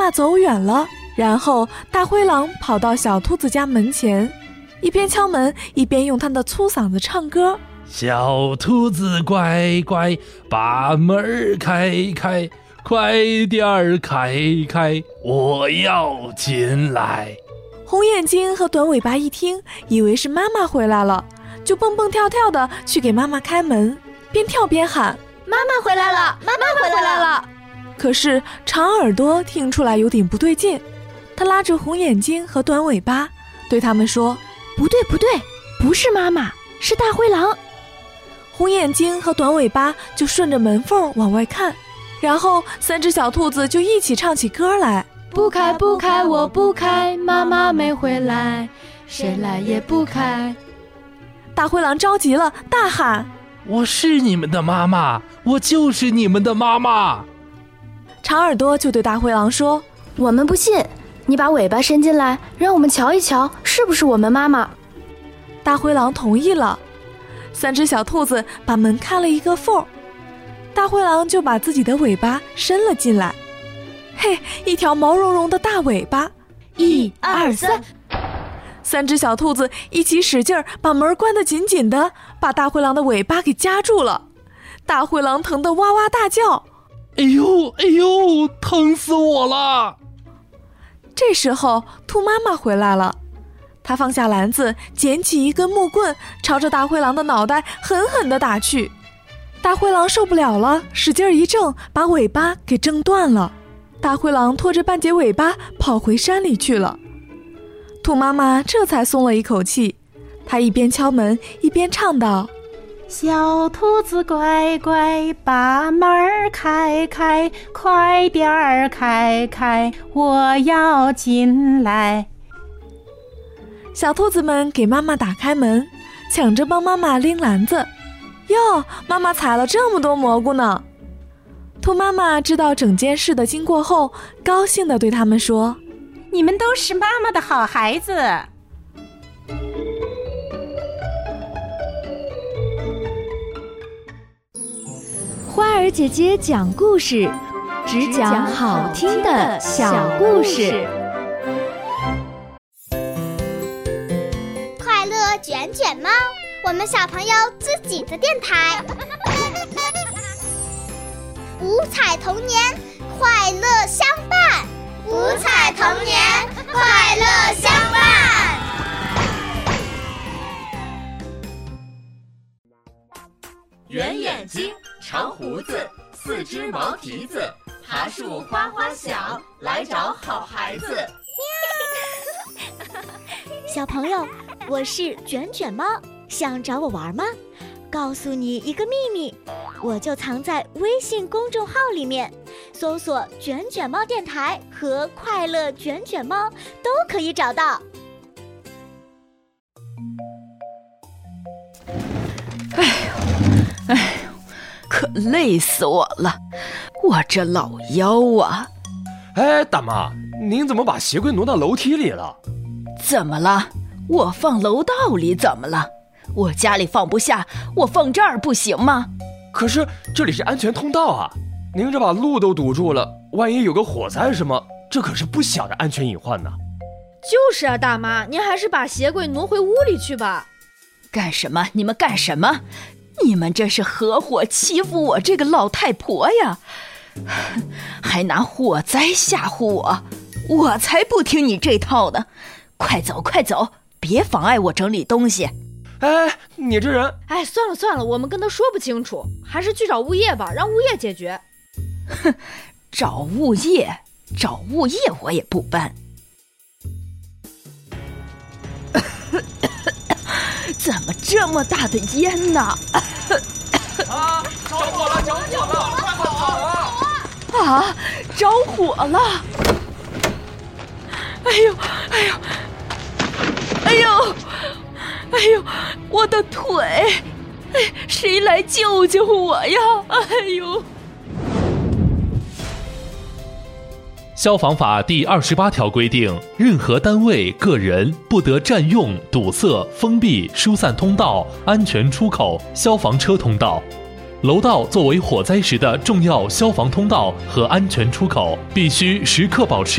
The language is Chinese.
妈走远了，然后大灰狼跑到小兔子家门前，一边敲门一边用他的粗嗓子唱歌： 小兔子乖乖，把门开开，快点儿开开，我要进来。 红眼睛和短尾巴一听，以为是妈妈回来了，就蹦蹦跳跳的去给妈妈开门，边跳边喊： 妈妈回来了，妈妈回来了。 可是长耳朵听出来有点不对劲，他拉着红眼睛和短尾巴对他们说： 不对，不是妈妈，是大灰狼。 红眼睛和短尾巴就顺着门缝往外看，然后3只小兔子就一起唱起歌来： 不开不开我不开，妈妈没回来，谁来也不开。 大灰狼着急了，大喊： 我是你们的妈妈，我就是你们的妈妈。 长耳朵就对大灰狼说： 我们不信，你把尾巴伸进来，让我们瞧一瞧是不是我们妈妈。 大灰狼同意了，3只小兔子把门开了一个缝，大灰狼就把自己的尾巴伸了进来。嘿，一条毛茸茸的大尾巴 ，1、2、 3，3只小兔子一起使劲儿把门关得紧紧的，把大灰狼的尾巴给夹住了。大灰狼疼得哇哇大叫： 哎呦哎呦，疼死我了。 这时候兔妈妈回来了，她放下篮子，捡起一根木棍，朝着大灰狼的脑袋狠狠地打去。大灰狼受不了了，使劲一挣，把尾巴给挣断了。大灰狼拖着半截尾巴跑回山里去了。兔妈妈这才松了一口气，她一边敲门一边唱道： 小兔子乖乖，把门开开，快点儿开开，我要进来。 小兔子们给妈妈打开门，抢着帮妈妈拎篮子。哟，妈妈采了这么多蘑菇呢。兔妈妈知道整件事的经过后，高兴地对他们说： 你们都是妈妈的好孩子。 花儿姐姐讲故事，只讲好听的小故事。 快乐卷卷猫，我们小朋友自己的电台。五彩童年，快乐相伴。五彩童年，快乐相伴。 圆眼睛，长胡子，4只毛蹄子，爬树哗哗响，来找好孩子。 小朋友，我是卷卷猫，想找我玩吗？告诉你一个秘密，我就藏在微信公众号里面，搜索卷卷猫电台和快乐卷卷猫都可以找到。 哎呦，可累死我了，我这老腰啊！ 哎，大妈，您怎么把鞋柜挪到楼梯里了？ 怎么了？我放楼道里怎么了？我家里放不下，我放这儿不行吗？ 可是这里是安全通道啊，您这把路都堵住了，万一有个火灾什么，这可是不小的安全隐患呢。 就是啊，大妈，您还是把鞋柜挪回屋里去吧。 干什么？你们干什么？你们这是合伙欺负我这个老太婆呀，还拿火灾吓唬我，我才不听你这套呢！快走快走，别妨碍我整理东西。 哎，你这人…… 哎，算了，我们跟他说不清楚，还是去找物业吧，让物业解决。 哼，找物业我也不搬。怎么这么大的烟呢？ 啊！着火了！快跑啊！ 啊！着火了！哎呦！我的腿！哎，谁来救救我呀！哎呦！ 消防法第28条规定，任何单位、个人不得占用、堵塞、封闭、疏散通道、安全出口、消防车通道。楼道作为火灾时的重要消防通道和安全出口，必须时刻保持